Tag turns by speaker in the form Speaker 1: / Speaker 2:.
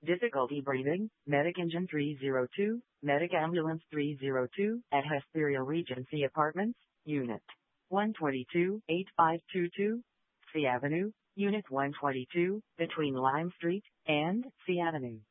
Speaker 1: Difficulty breathing, Medic Engine 302, Medic Ambulance 302, at Hesperia Regency Apartments, Unit 122, 8522, C Avenue, Unit 122, between Lime Street and C Avenue.